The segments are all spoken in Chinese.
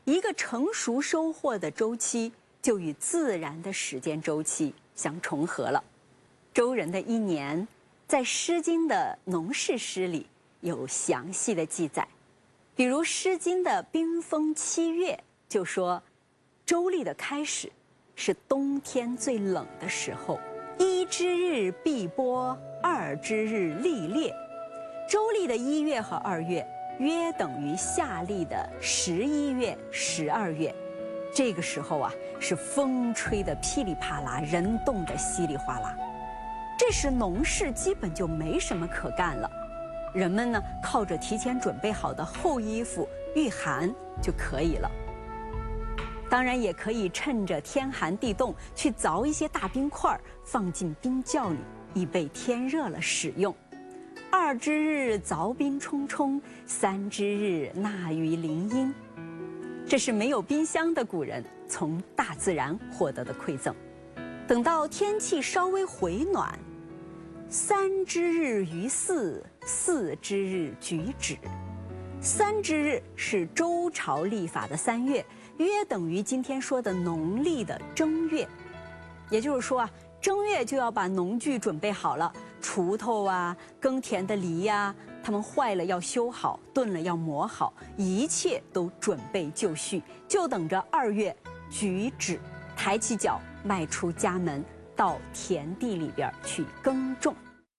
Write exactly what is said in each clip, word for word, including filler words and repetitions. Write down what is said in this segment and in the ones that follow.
一个成熟收获的周期就与自然的时间周期相重合了。周人的一年，在《诗经》的农事诗里有详细的记载，比如《诗经》的《冰封七月》就说，周历的开始是冬天最冷的时候，一之日必播，二之日历列。周历的一月和二月约等于夏历的十一月、十二月。这个时候啊，是风吹得噼里啪啦，人冻得稀里哗啦。这时农事基本就没什么可干了，人们呢靠着提前准备好的厚衣服御寒就可以了。当然也可以趁着天寒地冻去凿一些大冰块放进冰窖里，以备天热了使用。二之日凿冰冲冲，三之日纳于林荫。这是没有冰箱的古人从大自然获得的馈赠。等到天气稍微回暖，三之日于四，四之日举止。三之日是周朝历法的三月，约等于今天说的农历的正月。也就是说啊，正月就要把农具准备好了，锄头啊，耕田的犁呀，它们坏了要修好，钝了要磨好，一切都准备就绪，就等着二月举止，抬起脚迈出家门，到田地里边去耕种。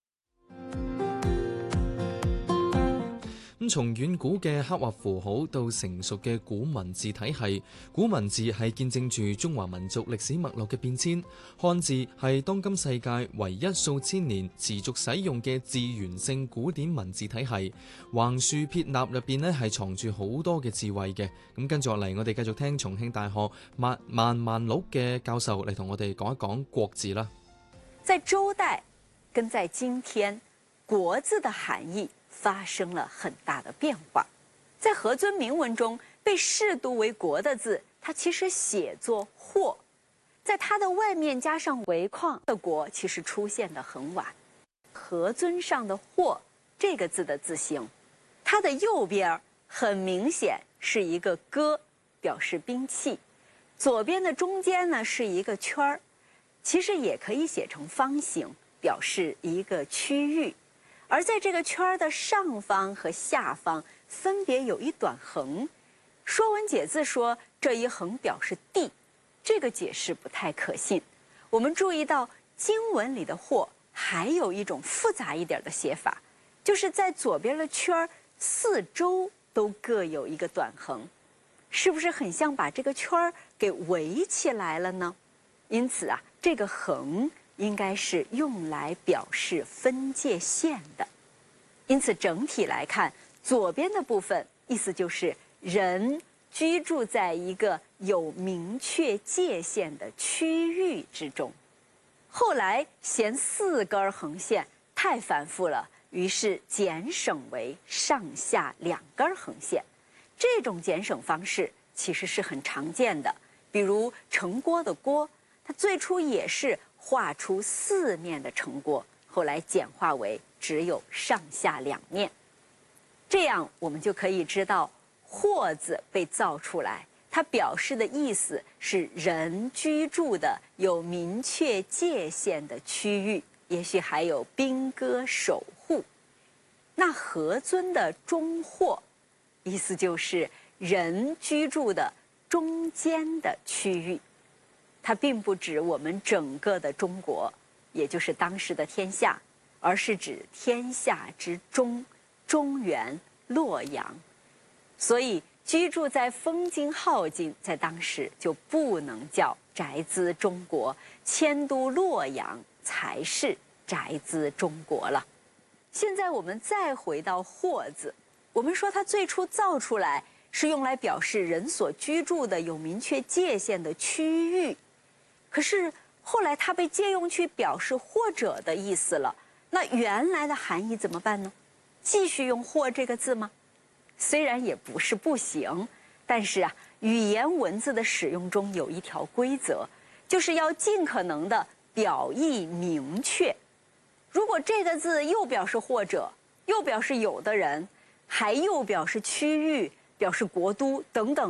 咁從遠古嘅刻畫符號到成熟嘅古文字體系，古文字係見證住中華民族歷史脈絡嘅變遷。漢字係當今世界唯一數千年持續使用嘅字源性古典文字體系。橫豎撇捺入邊呢係藏住好多嘅智慧嘅。咁跟住落嚟，我哋繼續聽重慶大學萬萬萬祿嘅教授嚟同我哋講一講國字啦。 在周代跟在今天，國字的含義發生了很大的變化。在何尊銘文中被視讀為國的字，它其實寫作或，在它的外面加上為框的國其實出現得很晚。何尊上的或這個字的字形，它的右邊很明顯是一個戈，表示兵器，左邊的中間呢是一個圈兒，其實也可以寫成方形，表示一個區域。而在這個圈的上方和下方分別有一短橫，《說文解字》說這一橫表示地，這個解釋不太可信。我們注意到經文裡的或還有一種複雜一點的寫法，就是在左邊的圈四周都各有一個短橫，是不是很像把這個圈給圍起來了呢？因此啊，這個橫應該是用來表示分界線的。因此整體來看，左邊的部分意思就是人居住在一個有明確界限的區域之中。後來嫌四根橫線太繁複了，於是減省為上下兩根橫線。這種減省方式其實是很常見的，比如城郭的郭，它最初也是畫出四面的城郭，後來簡化為只有上下兩面。這樣我們就可以知道或字被造出來，它表示的意思是人居住的有明確界限的區域，也許還有兵戈守護。那何尊的中或意思就是人居住的中間的區域，它並不指我們整個的中國，也就是當時的天下，而是指天下之中，中原、洛陽。所以居住在風京、镐京，在當時就不能叫宅茲中國，遷都洛陽才是宅茲中國了。現在我們再回到或字，我們說它最初造出來是用來表示人所居住的有明確界限的區域，可是後來它被借用去表示或者的意思了，那原來的含義怎麼辦呢？繼續用或這個字嗎？雖然也不是不行，但是啊，語言文字的使用中有一條規則，就是要盡可能的表意明確。如果這個字又表示或者，又表示有的人，還又表示區域，表示國都等等